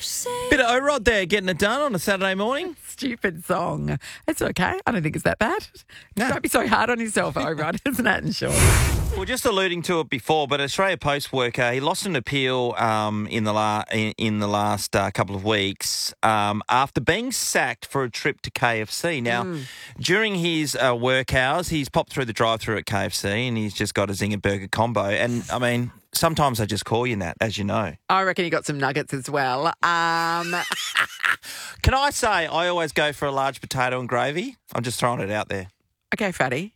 Bit of O-Rod there, getting it done on a Saturday morning. Stupid song. It's okay. I don't think it's that bad. No. Don't be so hard on yourself, O-Rod, isn't it? And sure. We were just alluding to it before, but Australia Post worker, he lost an appeal in the last couple of weeks after being sacked for a trip to KFC. Now, during his work hours, he's popped through the drive-thru at KFC and he's just got a Zinger Burger combo. And, I mean, sometimes I just call you Nat, as you know. I reckon he got some nuggets as well. Can I say I always go for a large potato and gravy? I'm just throwing it out there. Okay, fatty.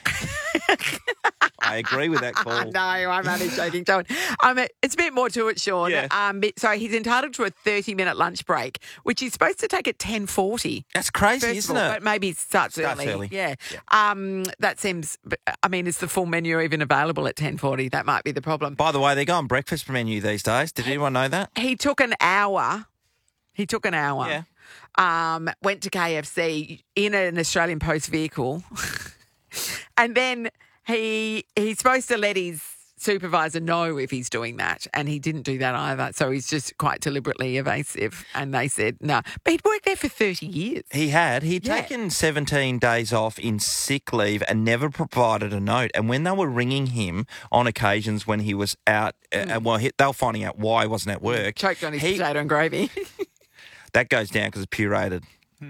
I agree with that call. No, I'm only joking, John. It's a bit more to it, Sean. Yeah. So he's entitled to a 30-minute lunch break, which he's supposed to take at 10:40. That's crazy, isn't it? But maybe it starts early. Yeah. That seems, is the full menu even available at 10:40? That might be the problem. By the way, they're going breakfast menu these days. Did anyone know that? He took an hour. Yeah. Went to KFC in an Australian Post vehicle. And then he's supposed to let his supervisor know if he's doing that, and he didn't do that either. So he's just quite deliberately evasive. And they said no. But he'd worked there for 30 years. He had. He'd taken 17 days off in sick leave and never provided a note. And when they were ringing him on occasions when he was out, they were finding out why he wasn't at work. Choked on his potato and gravy. That goes down because it's pureed.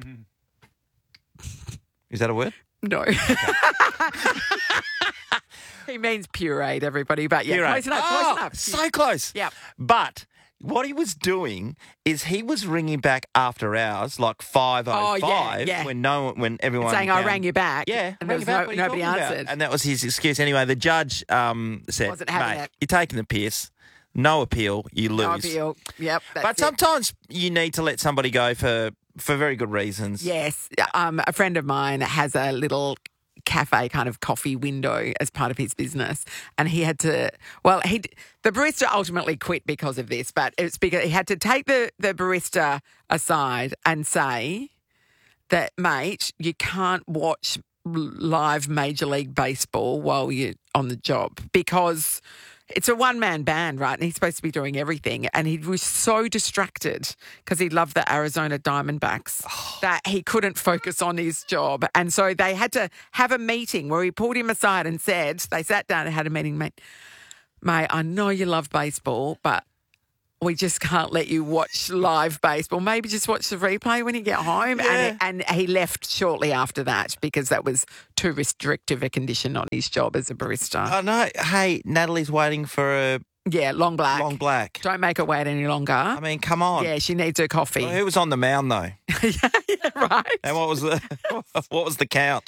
Is that a word? No. He means pureed, everybody. But yeah, Pureed. close enough. So close. Yep. But what he was doing is he was ringing back after hours, like 5:05, when everyone saying, "I rang you back." Yeah, and there was nobody answered, and that was his excuse. Anyway, the judge said, Wasn't having "Mate, it. you're taking the piss. No appeal, you lose." No appeal. Yep. But sometimes you need to let somebody go for very good reasons. Yes. A friend of mine has a little cafe kind of coffee window as part of his business, and he had to, the barista ultimately quit because of this, but it's because he had to take the barista aside and say that, mate, you can't watch live Major League Baseball while you're on the job because it's a one-man band, right? And he's supposed to be doing everything. And he was so distracted because he loved the Arizona Diamondbacks that he couldn't focus on his job. And so they had to have a meeting where he pulled him aside and said, they sat down and had a meeting, mate, I know you love baseball, but we just can't let you watch live baseball. Maybe just watch the replay when you get home. Yeah. And he left shortly after that because that was too restrictive a condition on his job as a barista. Oh, no. Hey, Natalie's waiting for a long black. long black. Don't make her wait any longer. I mean, come on. Yeah, she needs her coffee. Well, who was on the mound, though? yeah, right. And what was the count?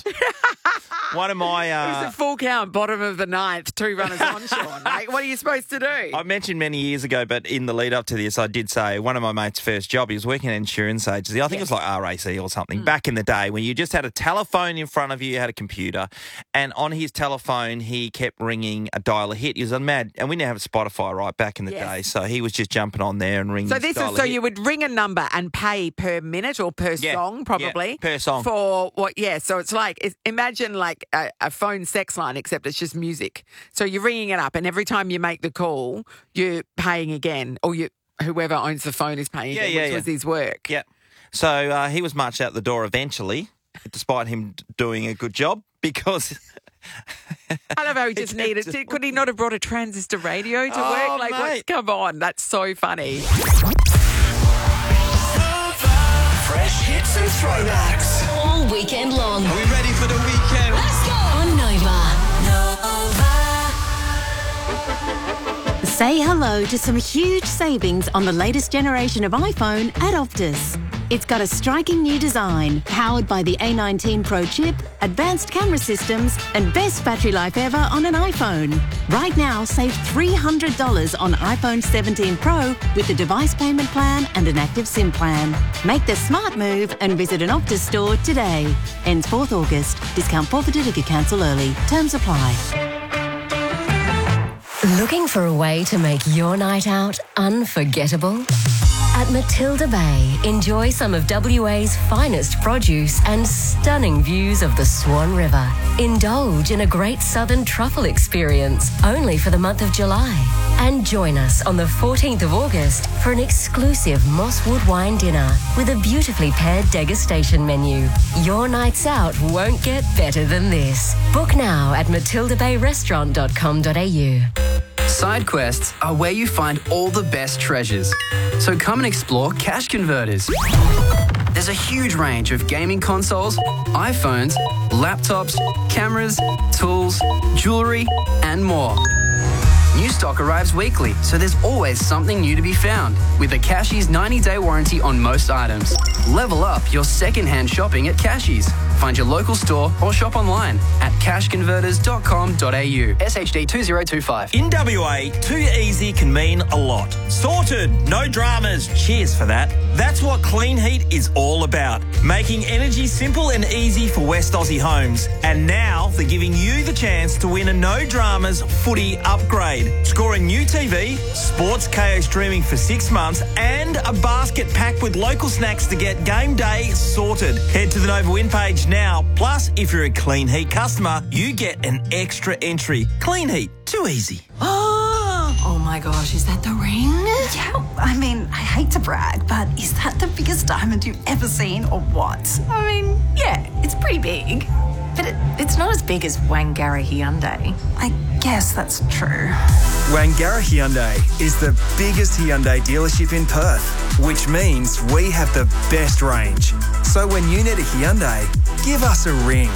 One of my... It was a full count, bottom of the ninth, 2 runners on, Sean. Like, what are you supposed to do? I mentioned many years ago, but in the lead up to this, I did say one of my mates' first job, he was working at an insurance agency. I think it was like RAC or something, back in the day when you just had a telephone in front of you, you had a computer, and on his telephone, he kept ringing a dial-a hit. He was mad, and we didn't have Spotify, right, back in the day, so he was just jumping on there and ringing So you would ring a number and pay per minute or per song, probably. Yeah, per song. For what, so it's like, imagine like a phone sex line, except it's just music. So you're ringing it up, and every time you make the call, you're paying again, or whoever owns the phone is paying again, which was his work. Yeah. So he was marched out the door eventually, despite him doing a good job, because... I love how he just needed to. Could he not have brought a transistor radio to work? Like, mate. come on, that's so funny. Fresh hits and throwbacks. All weekend long. Are we ready for the weekend? Let's go on Nova. Say hello to some huge savings on the latest generation of iPhone at Optus. It's got a striking new design, powered by the A19 Pro chip, advanced camera systems, and best battery life ever on an iPhone. Right now, save $300 on iPhone 17 Pro with the device payment plan and an active SIM plan. Make the smart move and visit an Optus store today. Ends 4th August. Discount forfeited if you cancel early. Terms apply. Looking for a way to make your night out unforgettable? At Matilda Bay, enjoy some of WA's finest produce and stunning views of the Swan River. Indulge in a great southern truffle experience only for the month of July. And join us on the 14th of August for an exclusive Mosswood wine dinner with a beautifully paired degustation menu. Your nights out won't get better than this. Book now at matildabayrestaurant.com.au. Side quests are where you find all the best treasures. So come and explore Cash Converters. There's a huge range of gaming consoles, iPhones, laptops, cameras, tools, jewellery, and more. New stock arrives weekly, so there's always something new to be found. With a Cashies 90-day warranty on most items. Level up your second-hand shopping at Cashies. Find your local store or shop online at cashconverters.com.au. SHD 2025. In WA, too easy can mean a lot. Sorted, no dramas, cheers for that. That's what Clean Heat is all about. Making energy simple and easy for West Aussie homes. And now they're giving you the chance to win a no dramas footy upgrade. Score a new TV, Sports KO streaming for 6 months, and a basket packed with local snacks to get game day sorted. Head to the Nova Win page now. Plus, if you're a Clean Heat customer, you get an extra entry. Clean Heat, too easy. Oh my gosh, is that the ring? Yeah, I mean, I hate to brag, but is that the biggest diamond you've ever seen or what? I mean, yeah, it's pretty big. But it's not as big as Wangara Hyundai. I guess that's true. Wangara Hyundai is the biggest Hyundai dealership in Perth, which means we have the best range. So when you need a Hyundai, give us a ring.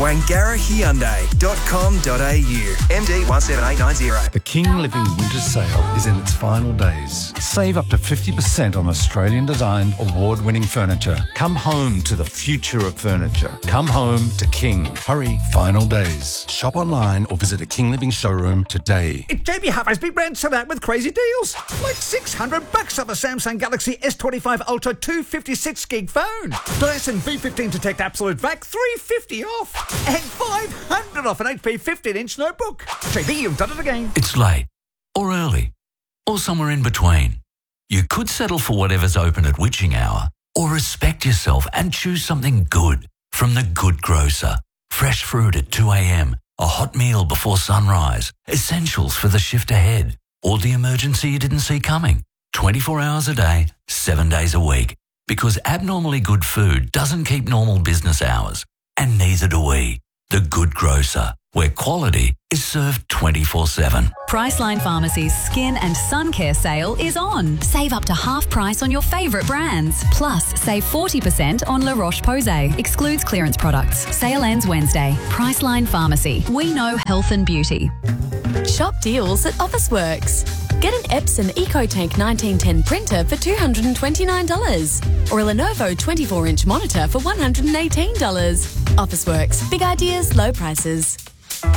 WangaraHyundai.com.au. MD 17890. The King Living Winter Sale is in its final days. Save up to 50% on Australian-designed, award-winning furniture. Come home to the future of furniture. Come home to King. Hurry, final days. Shop online or visit a King Living showroom today. It's JB Hi-Fi's big brand sell out with crazy deals. Like $600 off a Samsung Galaxy S25 Ultra 256 gig phone. Dyson V15 Detect Absolute Vac $350 off. And $500 off an HP 15-inch notebook. JB, you've done it again. It's late, or early, or somewhere in between. You could settle for whatever's open at witching hour, or respect yourself and choose something good from The Good Grocer. Fresh fruit at 2 a.m, a hot meal before sunrise, essentials for the shift ahead, or the emergency you didn't see coming. 24 hours a day, 7 days a week. Because abnormally good food doesn't keep normal business hours. And neither do we. The Good Grocer, where quality is served 24/7. Priceline Pharmacy's Skin and Sun Care sale is on. Save up to half price on your favourite brands. Plus, save 40% on La Roche-Posay. Excludes clearance products. Sale ends Wednesday. Priceline Pharmacy. We know health and beauty. Shop deals at Officeworks. Get an Epson EcoTank 1910 printer for $229 or a Lenovo 24-inch monitor for $118. Officeworks. Big ideas, low prices.